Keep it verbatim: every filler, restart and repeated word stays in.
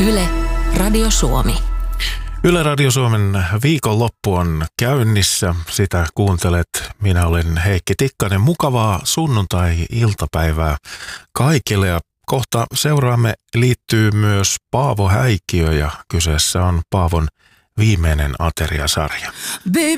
Yle, Radio Suomi. Yle Radio Suomen viikonloppu on käynnissä. Sitä kuuntelet. Minä olen Heikki Tikkanen. Mukavaa sunnuntai-iltapäivää kaikille. Ja kohta seuraamme liittyy myös Paavo Häikiö ja kyseessä on Paavon viimeinen ateriasarja.